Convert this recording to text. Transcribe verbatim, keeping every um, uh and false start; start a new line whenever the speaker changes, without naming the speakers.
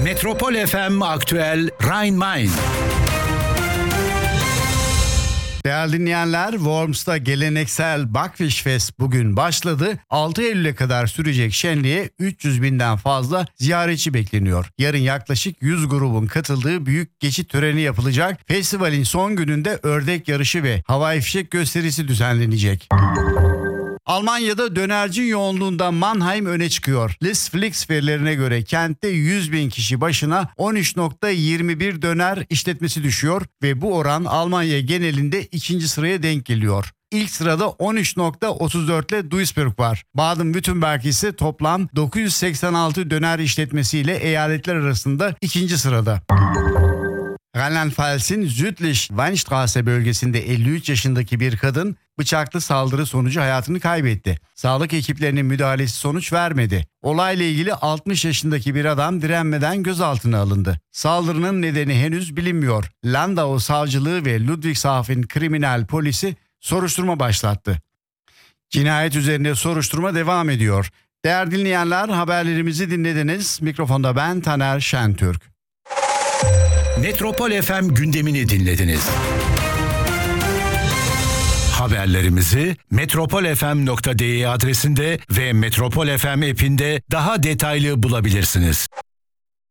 Metropol F M Aktüel Rhein-Main.
Değerli dinleyenler, Worms'ta geleneksel Backfish Fest bugün başladı. altı Eylül'e kadar sürecek şenliğe üç yüz binden fazla ziyaretçi bekleniyor. Yarın yaklaşık yüz grubun katıldığı büyük geçit töreni yapılacak. Festivalin son gününde ördek yarışı ve havai fişek gösterisi düzenlenecek. Almanya'da dönerci yoğunluğunda Mannheim öne çıkıyor. Listflix verilerine göre kentte yüz bin kişi başına on üç virgül yirmi bir döner işletmesi düşüyor ve bu oran Almanya genelinde ikinci sıraya denk geliyor. İlk sırada on üç virgül otuz dört ile Duisburg var. Baden-Württemberg ise toplam dokuz yüz seksen altı döner işletmesiyle eyaletler arasında ikinci sırada. Rheinland-Pfalz'in Südlich-Weinstraße bölgesinde elli üç yaşındaki bir kadın bıçaklı saldırı sonucu hayatını kaybetti. Sağlık ekiplerinin müdahalesi sonuç vermedi. Olayla ilgili altmış yaşındaki bir adam direnmeden gözaltına alındı. Saldırının nedeni henüz bilinmiyor. Landau Savcılığı ve Ludwigshafen Kriminal Polisi soruşturma başlattı. Cinayet üzerine soruşturma devam ediyor. Değerli dinleyenler, haberlerimizi dinlediniz. Mikrofonda ben Taner Şentürk.
Metropol F M gündemini dinlediniz. Haberlerimizi metropol f m nokta d e adresinde ve Metropol F M app'inde daha detaylı bulabilirsiniz.